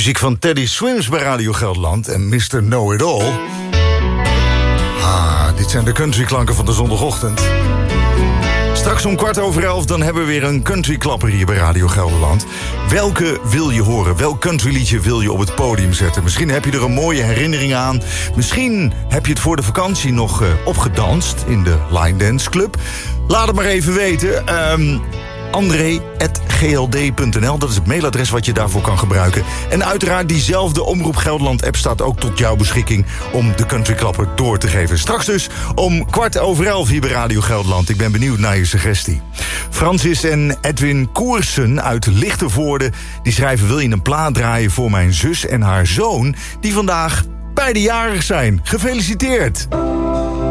Muziek van Teddy Swims bij Radio Gelderland en Mr. Know-It-All. Dit zijn de countryklanken van de zondagochtend. Straks om 11:15 dan hebben we weer een countryklapper hier bij Radio Gelderland. Welke wil je horen? Welk countryliedje wil je op het podium zetten? Misschien heb je er een mooie herinnering aan. Misschien heb je het voor de vakantie nog opgedanst in de Line Dance Club. Laat het maar even weten. André@gld.nl, dat is het mailadres wat je daarvoor kan gebruiken. En uiteraard diezelfde Omroep Gelderland app staat ook tot jouw beschikking om de countryklapper door te geven. Straks dus om 11:15 hier bij Radio Gelderland. Ik ben benieuwd naar je suggestie. Francis en Edwin Koersen uit Lichtenvoorde die schrijven: wil je een plaat draaien voor mijn zus en haar zoon die vandaag beide jarig zijn? Gefeliciteerd!